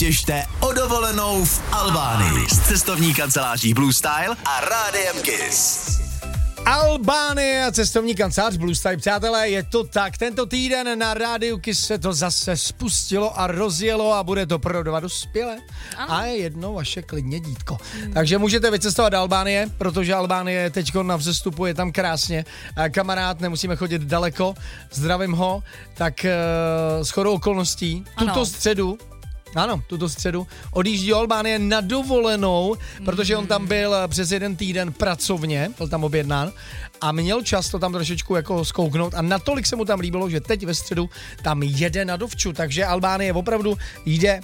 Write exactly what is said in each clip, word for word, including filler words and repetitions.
soutěžte o dovolenou v Albánii s cestovní kanceláří Blue Style a Rádiem Kiss. Albánie a cestovní kancelář Blue Style, přátelé, je to tak. Tento týden na Rádiu Kiss se to zase spustilo a rozjelo a bude to pro dva dospělé a jedno vaše klidně dítko. Hmm. Takže můžete vycestovat do Albánie, protože Albánie je teďko na vzestupu, je tam krásně. Kamarád, nemusíme chodit daleko, zdravím ho, tak uh, shodou okolností, ano. tuto středu, Ano, tuto středu odjíždí do Albánie na dovolenou, protože on tam byl přes jeden týden pracovně, byl tam objednán a měl čas to tam trošičku jako zkouknout a natolik se mu tam líbilo, že teď ve středu tam jede na dovču, takže Albánie opravdu jde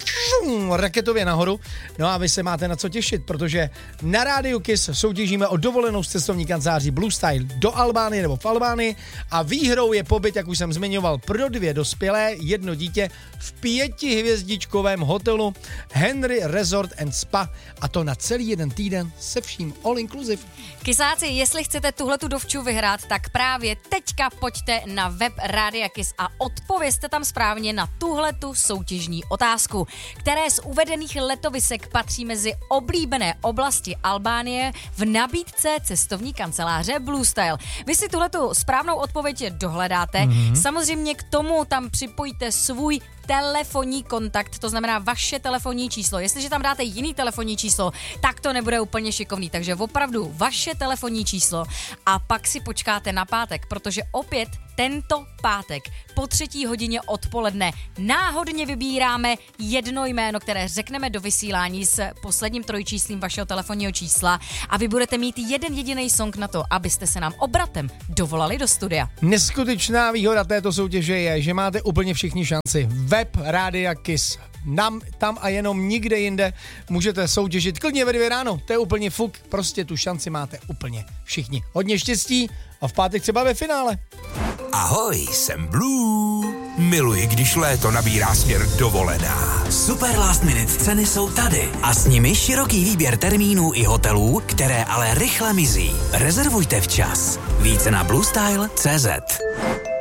raketově nahoru. No a vy se máte na co těšit, protože na Rádiu Kiss soutěžíme o dovolenou z cestovní kanceláří Blue Style do Albánie nebo v Albánii a výhrou je pobyt, jak už jsem zmiňoval, pro dvě dospělé, jedno dítě v pětihvězdičkovém hotelu Henry Resort and Spa a to na celý jeden týden se vším all inclusive. Kisáci, jestli chcete tuhletu dovču vyhrát, tak právě teďka pojďte na web Rádia Kiss a odpovězte tam správně na tuhletu soutěžní otázku. Které z uvedených letovisek patří mezi oblíbené oblasti Albánie v nabídce cestovní kanceláře Blue Style. Vy si tuhletu správnou odpověď dohledáte. Mm-hmm. Samozřejmě k tomu tam připojíte svůj telefonní kontakt, to znamená vaše telefonní číslo. Jestliže tam dáte jiný telefonní číslo, tak to nebude úplně šikovný. Takže opravdu vaše telefonní číslo a pak si počkáte na pátek, protože opět tento pátek po třetí hodině odpoledne náhodně vybíráme jedno jméno, které řekneme do vysílání s posledním trojčíslím vašeho telefonního čísla a vy budete mít jeden jediný song na to, abyste se nám obratem dovolali do studia. Neskutečná výhoda této soutěže je, že máte úplně všichni šanci. Web Rádia Kiss. Nám, tam a jenom nikde jinde můžete soutěžit klidně ve dvě ráno. To je úplně fuk, prostě tu šanci máte úplně všichni. Hodně štěstí a v pátek třeba ve finále. Ahoj, jsem Blue. Miluji, když léto nabírá směr dovolená. Super last minute ceny jsou tady a s nimi široký výběr termínů i hotelů, které ale rychle mizí. Rezervujte včas. Více na bluestyle tečka cé zet.